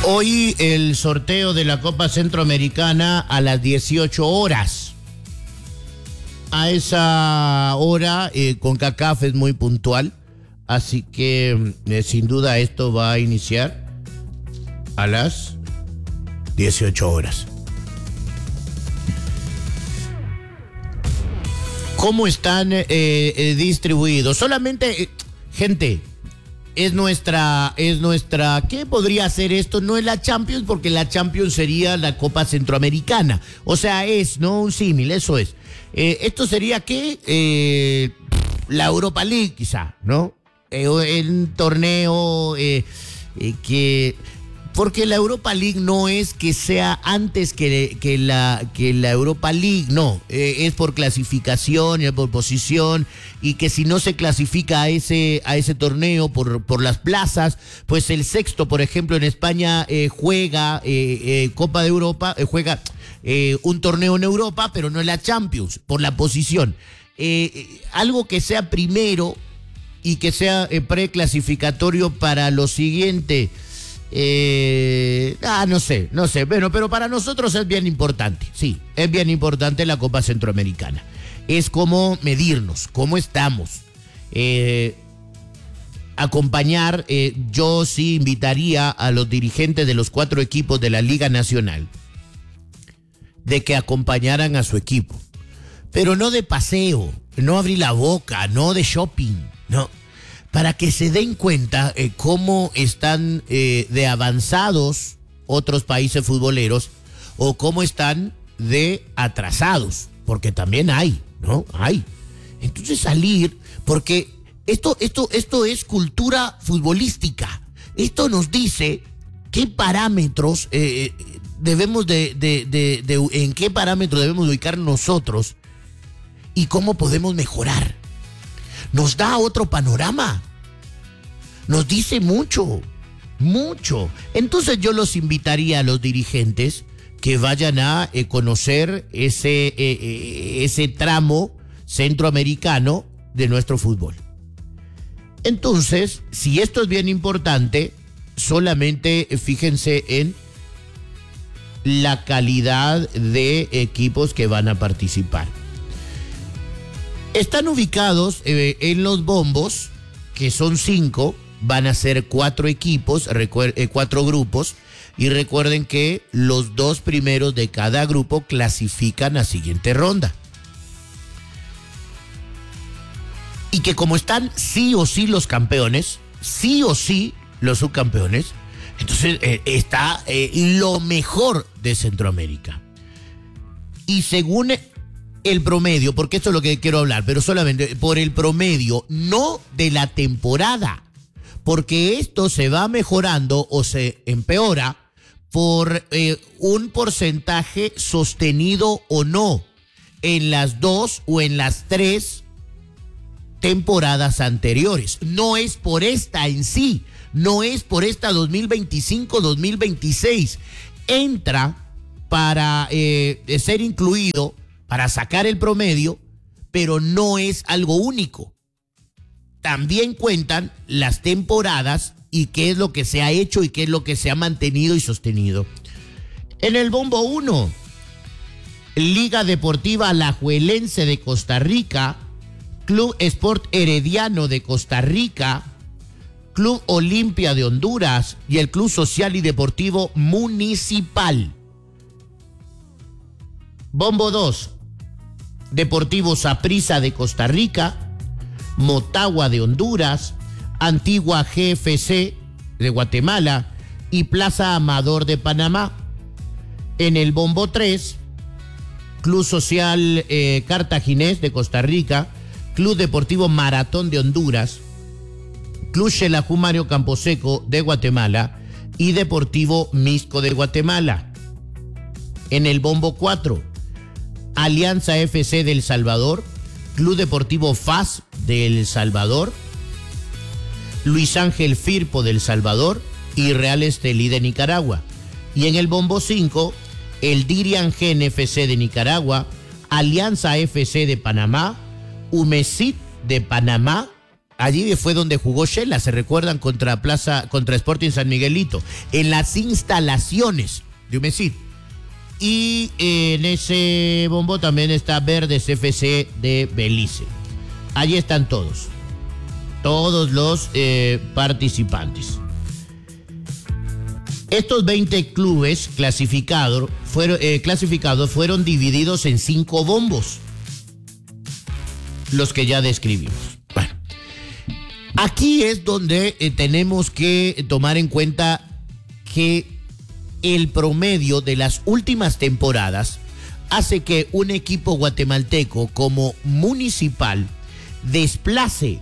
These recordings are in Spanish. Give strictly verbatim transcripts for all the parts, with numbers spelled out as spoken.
Hoy el sorteo de la Copa Centroamericana a las dieciocho horas. A esa hora, eh, CONCACAF es muy puntual, así que eh, sin duda esto va a iniciar a las dieciocho horas. ¿Cómo están eh, eh, distribuidos? Solamente, eh, gente, es nuestra, es nuestra, ¿qué podría ser esto? No es la Champions, porque la Champions sería la Copa Centroamericana. O sea, es, ¿no? Un símil, eso es. Eh, esto sería, ¿qué? Eh, la Europa League, quizá, ¿no? Eh, un torneo eh, eh, que... Porque la Europa League no es que sea antes que, que, la, que la Europa League, no, eh, es por clasificación, es por posición, y que si no se clasifica a ese, a ese torneo por, por las plazas, pues el sexto, por ejemplo, en España eh, juega eh, eh, Copa de Europa, eh, juega eh, un torneo en Europa, pero no en la Champions, por la posición. Eh, algo que sea primero y que sea eh, preclasificatorio para lo siguiente. Eh, ah, no sé, no sé, bueno, pero para nosotros es bien importante, sí, es bien importante la Copa Centroamericana. Es como medirnos, cómo estamos. Eh, acompañar, eh, yo sí invitaría a los dirigentes de los cuatro equipos de la Liga Nacional de que acompañaran a su equipo, pero no de paseo, no abrir la boca, no de shopping, no. Para que se den cuenta eh, cómo están eh, de avanzados otros países futboleros o cómo están de atrasados, porque también hay, ¿no? Hay. Entonces salir, porque esto, esto, esto es cultura futbolística. Esto nos dice qué parámetros eh, debemos de, de, de, de, en qué parámetros debemos ubicar nosotros y cómo podemos mejorar. Nos da otro panorama, nos dice mucho, mucho. Entonces yo los invitaría a los dirigentes que vayan a eh, conocer ese, eh, ese tramo centroamericano de nuestro fútbol. Entonces, si esto es bien importante, solamente fíjense en la calidad de equipos que van a participar. Están ubicados eh, en los bombos, que son cinco, van a ser cuatro equipos, recuer- eh, cuatro grupos, y recuerden que los dos primeros de cada grupo clasifican a siguiente ronda. Y que como están sí o sí los campeones, sí o sí los subcampeones, entonces eh, está eh, lo mejor de Centroamérica. Y según el promedio, porque esto es lo que quiero hablar, pero solamente por el promedio, no de la temporada, porque esto se va mejorando o se empeora por eh, un porcentaje sostenido o no en las dos o en las tres temporadas anteriores. No es por esta en sí, no es por esta dos mil veinticinco dos mil veintiséis. Entra para eh, ser incluido, para sacar el promedio, pero no es algo único. También cuentan las temporadas y qué es lo que se ha hecho y qué es lo que se ha mantenido y sostenido. En el bombo uno, Liga Deportiva Alajuelense de Costa Rica, Club Sport Herediano de Costa Rica, Club Olimpia de Honduras y el Club Social y Deportivo Municipal. Bombo dos, Deportivo Saprissa de Costa Rica, Motagua de Honduras, Antigua G F C de Guatemala y Plaza Amador de Panamá. En el bombo tres, Club Social eh, Cartaginés de Costa Rica, Club Deportivo Maratón de Honduras, Club Xelajú Mario Camposeco de Guatemala y Deportivo Misco de Guatemala. En el bombo cuatro, Alianza F C de El Salvador, Club Deportivo F A S de El Salvador, Luis Ángel Firpo de El Salvador y Real Estelí de Nicaragua. Y en el bombo cinco, el Dirian Gen F C de Nicaragua, Alianza F C de Panamá, Umesit de Panamá Allí fue donde jugó Shela, se recuerdan, contra Plaza, contra Sporting San Miguelito, en las instalaciones de Humesit. Y en ese bombo también está Verdes F C de Belice. Allí están todos, todos los eh, participantes. Estos veinte clubes clasificados fueron, eh, clasificados fueron divididos en cinco bombos, los que ya describimos. Bueno, aquí es donde eh, tenemos que tomar en cuenta que el promedio de las últimas temporadas hace que un equipo guatemalteco como Municipal desplace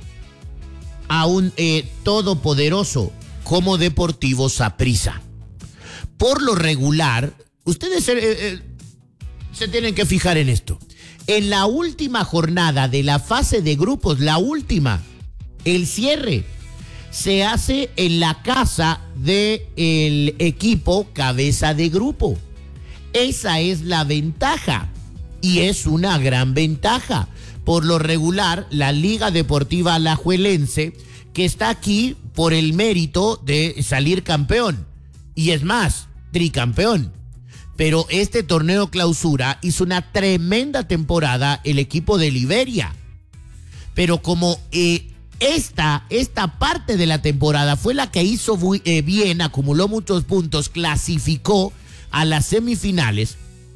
a un eh, todopoderoso como Deportivo Saprissa. Por lo regular, ustedes eh, eh, se tienen que fijar en esto. En la última jornada de la fase de grupos, la última, el cierre, se hace en la casa del equipo cabeza de grupo. Esa es la ventaja y es una gran ventaja. Por lo regular, la Liga Deportiva Alajuelense, que está aquí por el mérito de salir campeón, y es más, tricampeón. Pero este torneo clausura hizo una tremenda temporada el equipo de Liberia. Pero como eh, esta, esta parte de la temporada fue la que hizo muy, eh, bien, acumuló muchos puntos, clasificó a las semifinales,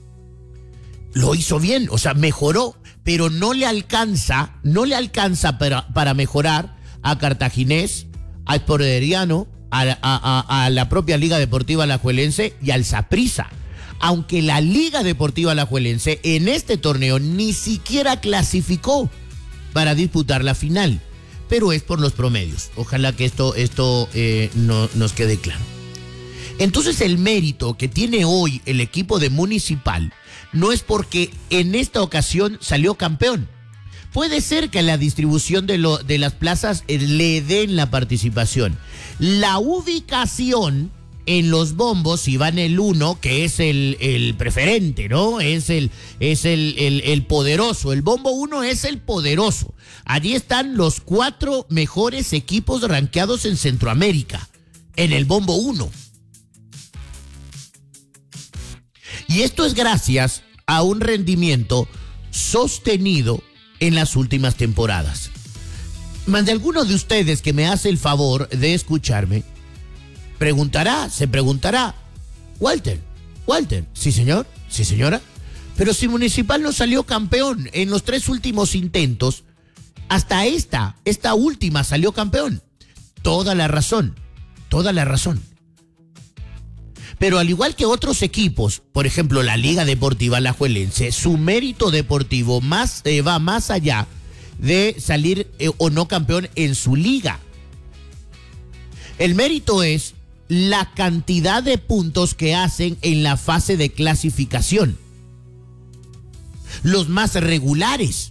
lo hizo bien, o sea, mejoró, pero no le alcanza, no le alcanza para, para mejorar a Cartaginés, a Esporeriano, a, a, a, a la propia Liga Deportiva Alajuelense y al Saprissa. Aunque la Liga Deportiva Alajuelense en este torneo ni siquiera clasificó para disputar la final, pero es por los promedios. Ojalá que esto, esto eh, no, nos quede claro. Entonces el mérito que tiene hoy el equipo de Municipal no es porque en esta ocasión salió campeón. Puede ser que la distribución de, lo, de las plazas eh, le den la participación. La ubicación en los bombos, si van el uno, que es el, el preferente, ¿no? Es el, es el, el, el poderoso. El bombo uno es el poderoso. Allí están los cuatro mejores equipos rankeados en Centroamérica, en el bombo uno. Y esto es gracias a un rendimiento sostenido en las últimas temporadas. Más de alguno de ustedes que me hace el favor de escucharme, preguntará, se preguntará, Walter, Walter, sí señor, sí señora, pero si Municipal no salió campeón en los tres últimos intentos, hasta esta, esta última salió campeón. Toda la razón, toda la razón. Pero al igual que otros equipos, por ejemplo la Liga Deportiva Alajuelense, su mérito deportivo más, eh, va más allá de salir eh, o no campeón en su liga. El mérito es la cantidad de puntos que hacen en la fase de clasificación. Los más regulares.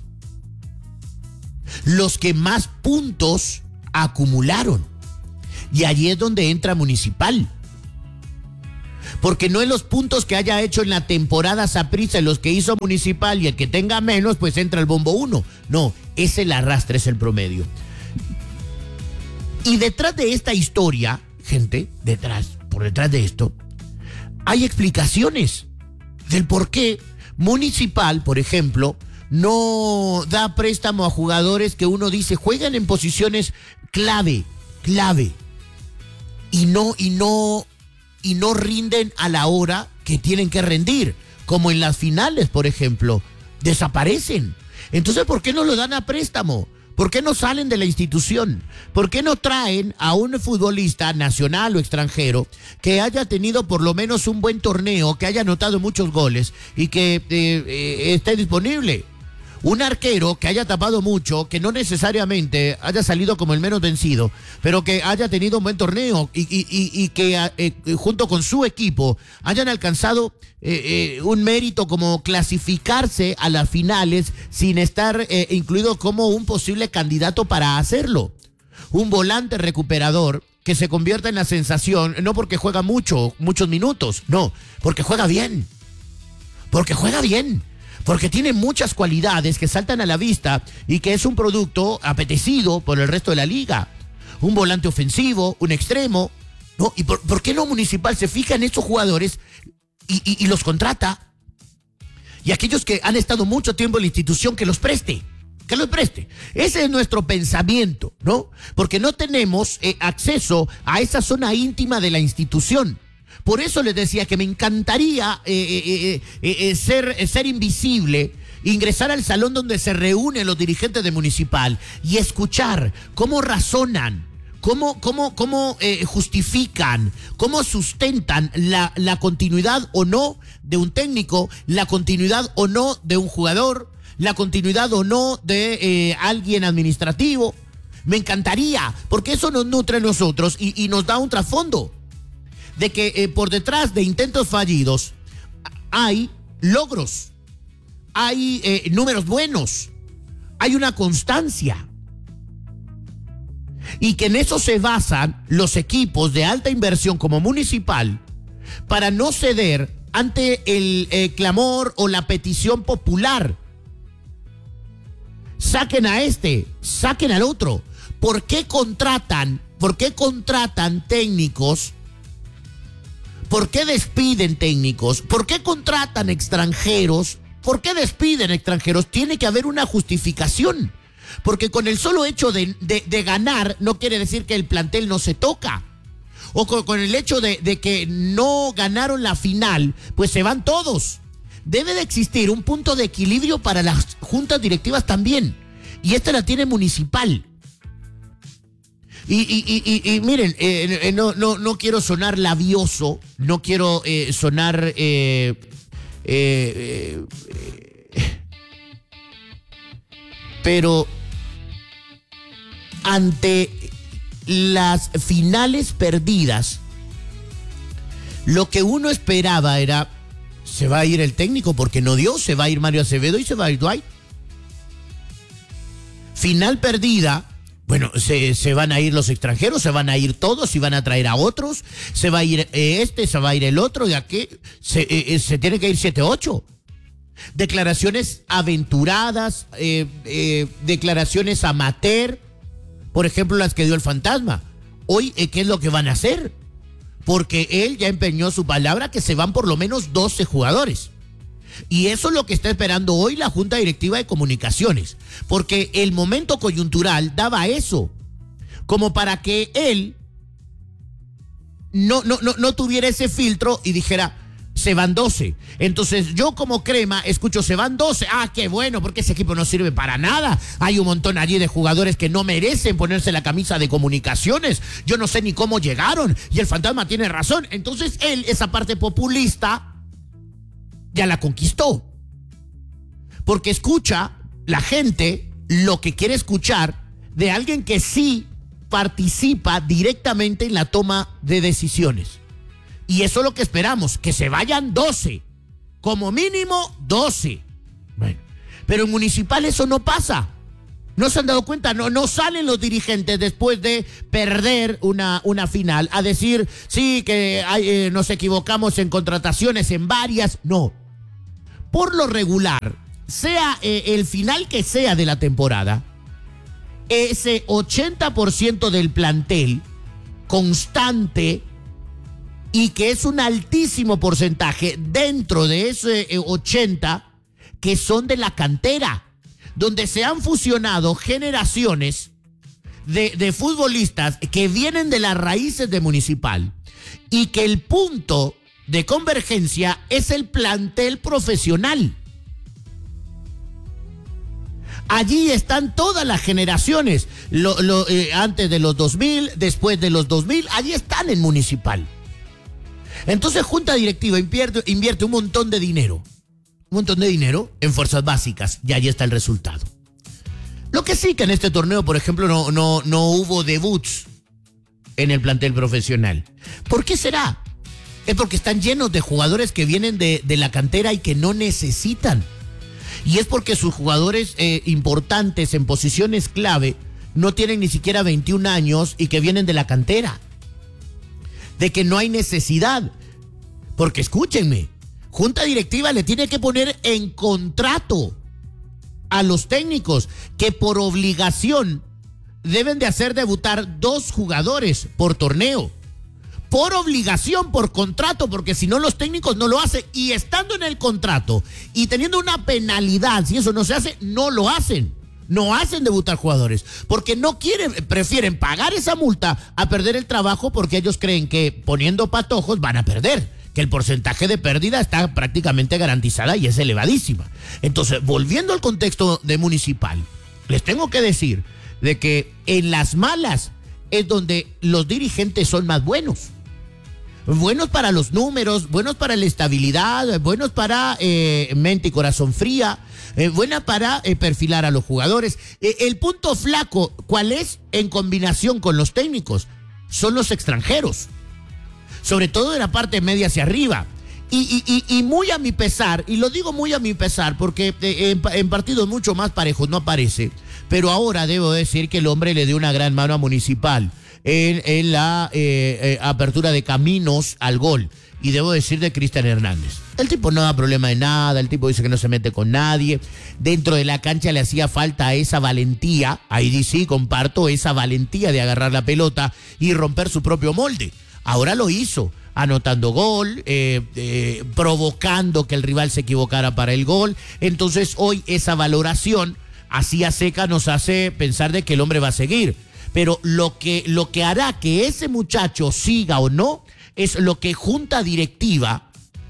Los que más puntos acumularon. Y allí es donde entra Municipal. Porque no en los puntos que haya hecho en la temporada Saprissa, los que hizo Municipal, y el que tenga menos, pues entra el bombo uno. No, es el arrastre, es el promedio. Y detrás de esta historia, gente, detrás, por detrás de esto, hay explicaciones del por qué Municipal, por ejemplo, no da préstamo a jugadores que uno dice juegan en posiciones clave, clave, y no, y no, y no rinden a la hora que tienen que rendir, como en las finales, por ejemplo, desaparecen. Entonces, ¿por qué no lo dan a préstamo? ¿Por qué no salen de la institución? ¿Por qué no traen a un futbolista nacional o extranjero que haya tenido por lo menos un buen torneo, que haya anotado muchos goles y que eh, eh, esté disponible? Un arquero que haya tapado mucho, que no necesariamente haya salido como el menos vencido, pero que haya tenido un buen torneo y, y, y, y que eh, junto con su equipo hayan alcanzado eh, eh, un mérito como clasificarse a las finales sin estar eh, incluido como un posible candidato para hacerlo. Un volante recuperador que se convierta en la sensación, no porque juega mucho, muchos minutos, no, porque juega bien, porque juega bien. porque tiene muchas cualidades que saltan a la vista y que es un producto apetecido por el resto de la liga. Un volante ofensivo, un extremo, ¿no? ¿Y por, por qué no Municipal se fija en estos jugadores y, y, y los contrata? Y aquellos que han estado mucho tiempo en la institución, que los preste, que los preste. Ese es nuestro pensamiento, ¿no? Porque no tenemos eh, acceso a esa zona íntima de la institución. Por eso les decía que me encantaría eh, eh, eh, eh, ser, eh, ser invisible, ingresar al salón donde se reúnen los dirigentes de Municipal y escuchar cómo razonan, cómo, cómo, cómo eh, justifican, cómo sustentan la, la continuidad o no de un técnico, la continuidad o no de un jugador, la continuidad o no de eh, alguien administrativo. Me encantaría, porque eso nos nutre a nosotros y, y nos da un trasfondo de que eh, por detrás de intentos fallidos hay logros, hay eh, números buenos, hay una constancia. Y que en eso se basan los equipos de alta inversión como Municipal para no ceder ante el eh, clamor o la petición popular. Saquen a este, saquen al otro. ¿Por qué contratan, por qué contratan técnicos? ¿Por qué despiden técnicos? ¿Por qué contratan extranjeros? ¿Por qué despiden extranjeros? Tiene que haber una justificación. Porque con el solo hecho de, de, de ganar no quiere decir que el plantel no se toca. O con, con el hecho de, de que no ganaron la final, pues se van todos. Debe de existir un punto de equilibrio para las juntas directivas también. Y esta la tiene Municipal. Y, y, y, y, y miren, eh, eh, no, no, no quiero sonar labioso, no quiero eh, sonar... Eh, eh, eh, pero ante las finales perdidas, lo que uno esperaba era, se va a ir el técnico porque no dio, se va a ir Mario Acevedo y se va a ir Dwight. Final perdida, bueno, se, se van a ir los extranjeros, se van a ir todos y van a traer a otros, se va a ir este, se va a ir el otro, y aquí se, eh, se tiene que ir siete, ocho. Declaraciones aventuradas, eh, eh, declaraciones amateur, por ejemplo las que dio el Fantasma. Hoy, eh, ¿qué es lo que van a hacer? Porque él ya empeñó su palabra que se van por lo menos doce jugadores. Y eso es lo que está esperando hoy la Junta Directiva de Comunicaciones, porque el momento coyuntural daba eso, como para que él no, no, no, no tuviera ese filtro y dijera, se van doce. Entonces yo como Crema escucho, se van doce. Ah, qué bueno, porque ese equipo no sirve para nada. Hay un montón allí de jugadores que no merecen ponerse la camisa de Comunicaciones. Yo no sé ni cómo llegaron. Y el Fantasma tiene razón. Entonces él, esa parte populista, ya la conquistó. Porque escucha la gente lo que quiere escuchar de alguien que sí participa directamente en la toma de decisiones. Y eso es lo que esperamos, que se vayan doce, como mínimo doce. Bueno, pero en Municipal eso no pasa. ¿No se han dado cuenta? No, no salen los dirigentes después de perder una, una final a decir, sí, que hay, eh, nos equivocamos en contrataciones, en varias. No. Por lo regular, sea eh, el final que sea de la temporada, ese ochenta por ciento del plantel constante, y que es un altísimo porcentaje dentro de ese ochenta que son de la cantera, donde se han fusionado generaciones de, de futbolistas que vienen de las raíces de Municipal, y que el punto de convergencia es el plantel profesional. Allí están todas las generaciones, lo, lo, eh, antes de los dos mil, después de los dos mil, allí están en Municipal. Entonces Junta Directiva invierte, invierte un montón de dinero, un montón de dinero en fuerzas básicas, y ahí está el resultado. Lo que sí que en este torneo, por ejemplo, no, no, no hubo debuts en el plantel profesional. ¿Por qué será? Es porque están llenos de jugadores que vienen de, de la cantera y que no necesitan. Y es porque sus jugadores eh, importantes en posiciones clave no tienen ni siquiera veintiún años y que vienen de la cantera. De que no hay necesidad. Porque escúchenme, Junta directiva le tiene que poner en contrato a los técnicos que por obligación deben de hacer debutar dos jugadores por torneo. Por obligación, por contrato, porque si no los técnicos no lo hacen. Y estando en el contrato y teniendo una penalidad, si eso no se hace, no lo hacen. No hacen debutar jugadores, porque no quieren, prefieren pagar esa multa a perder el trabajo, porque ellos creen que poniendo patojos van a perder, que el porcentaje de pérdida está prácticamente garantizada y es elevadísima. Entonces, volviendo al contexto de Municipal, les tengo que decir de que en las malas es donde los dirigentes son más buenos. Buenos para los números, buenos para la estabilidad, buenos para eh, mente y corazón fría, eh, buena para eh, perfilar a los jugadores. Eh, el punto flaco, ¿cuál es? En combinación con los técnicos, son los extranjeros, sobre todo de la parte media hacia arriba. Y, y, y, y muy a mi pesar, y lo digo muy a mi pesar, porque eh, en, en partidos mucho más parejos no aparece, pero ahora debo decir que el hombre le dio una gran mano a Municipal en, en la eh, eh, apertura de caminos al gol. Y debo decir de Cristian Hernández. El tipo no da problema de nada, el tipo dice que no se mete con nadie. Dentro de la cancha le hacía falta esa valentía, ahí sí comparto, esa valentía de agarrar la pelota y romper su propio molde. Ahora lo hizo, anotando gol, eh, eh, provocando que el rival se equivocara para el gol. Entonces hoy esa valoración así a seca nos hace pensar de que el hombre va a seguir. Pero lo que, lo que hará que ese muchacho siga o no es lo que junta directiva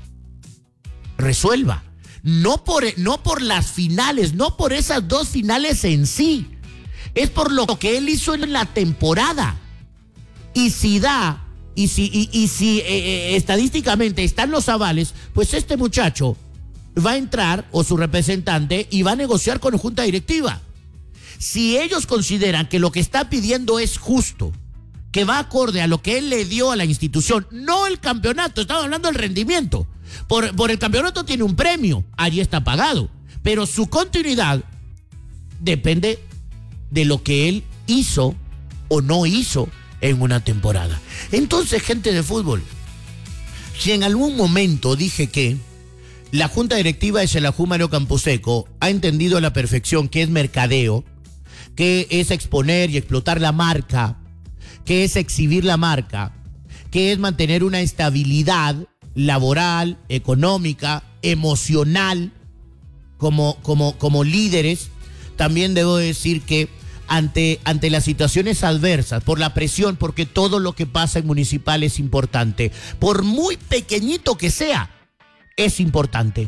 resuelva. No por, no por las finales, no por esas dos finales en sí. Es por lo que él hizo en la temporada. Y si da, y si, y, y si eh, eh, estadísticamente están los avales, pues este muchacho va a entrar, o su representante, y va a negociar con la junta directiva. Si ellos consideran que lo que está pidiendo es justo, que va acorde a lo que él le dio a la institución, no el campeonato, estamos hablando del rendimiento. Por, por el campeonato tiene un premio, allí está pagado, pero su continuidad depende de lo que él hizo o no hizo en una temporada. Entonces, gente de fútbol, si en algún momento dije que la junta directiva de Xelajú Mario Camposeco ha entendido a la perfección que es mercadeo, que es exponer y explotar la marca, que es exhibir la marca, que es mantener una estabilidad laboral, económica, emocional, como, como, como líderes, también debo decir que ante, ante las situaciones adversas, por la presión, porque todo lo que pasa en Municipal es importante, por muy pequeñito que sea, es importante.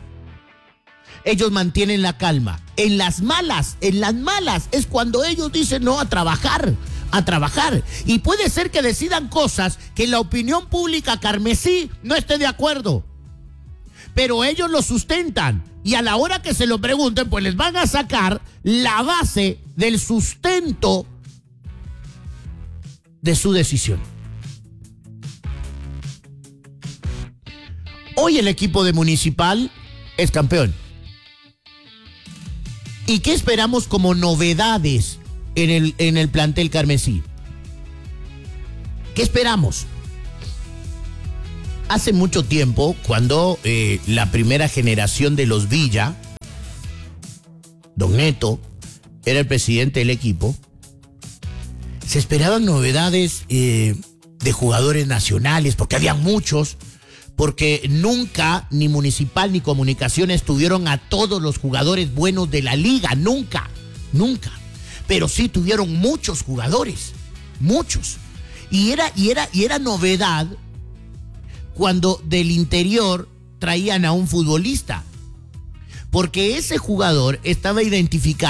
Ellos mantienen la calma. En las malas, en las malas es cuando ellos dicen no, a trabajar, a trabajar. Y puede ser que decidan cosas que la opinión pública carmesí no esté de acuerdo. Pero ellos lo sustentan. Y a la hora que se lo pregunten, pues les van a sacar la base del sustento de su decisión. Hoy el equipo de Municipal es campeón. ¿Y qué esperamos como novedades en el, en el plantel carmesí? ¿Qué esperamos? Hace mucho tiempo, cuando eh, la primera generación de los Villa, Don Neto, era el presidente del equipo, se esperaban novedades eh, de jugadores nacionales, porque había muchos, porque nunca ni Municipal ni Comunicaciones tuvieron a todos los jugadores buenos de la liga, nunca, nunca. Pero sí tuvieron muchos jugadores, muchos. Y era, y era, y era novedad cuando del interior traían a un futbolista, porque ese jugador estaba identificado